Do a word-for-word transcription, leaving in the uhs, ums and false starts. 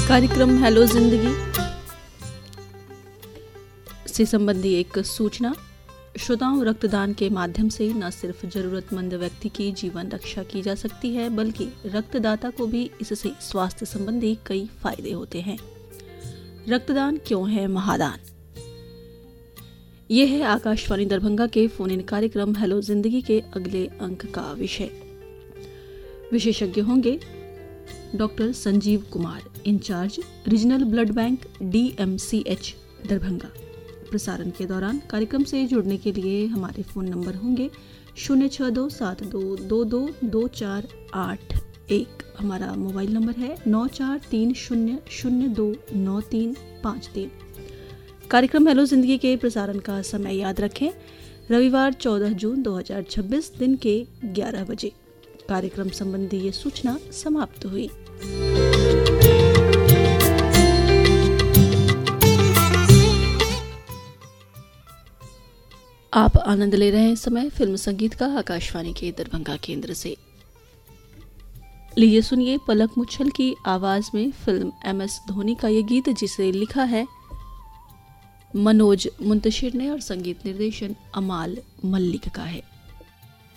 कार्यक्रम हेलो जिंदगी से संबंधी एक सूचना। श्रोताओं, रक्तदान के माध्यम से न सिर्फ जरूरतमंद व्यक्ति की जीवन रक्षा की जा सकती है, बल्कि रक्तदाता को भी इससे स्वास्थ्य संबंधी कई फायदे होते हैं। रक्तदान क्यों है महादान? यह है आकाशवाणी दरभंगा के फोन इन कार्यक्रम हेलो जिंदगी के अगले अंक का विषय। विशेषज्ञ होंगे doctor Sanjeev Kumar, in charge regional blood bank D M C H Darbhanga. प्रसारण के दौरान कार्यक्रम से जुड़ने के लिए हमारे फोन नंबर होंगे शून्य छः दो सात दो दो दो दो चार आठ एक। हमारा मोबाइल नंबर है नौ चार तीन शून्य शून्य दो नौ तीन पाँच तीन। कार्यक्रम हेलो जिंदगी के प्रसारण का समय याद रखें, रविवार चौदह जून दो हज़ार छब्बीस दिन के ग्यारह बजे। कार्यक्रम संबंधी ये सूचना समाप्त हुई। आप आनंद ले रहे हैं समय फिल्म संगीत का आकाशवाणी के दरभंगा केंद्र से। लीजिए सुनिए पलक मुच्छल की आवाज में फिल्म एम एस धोनी का ये गीत, जिसे लिखा है मनोज मुंतशिर ने और संगीत निर्देशन अमाल मल्लिक का है।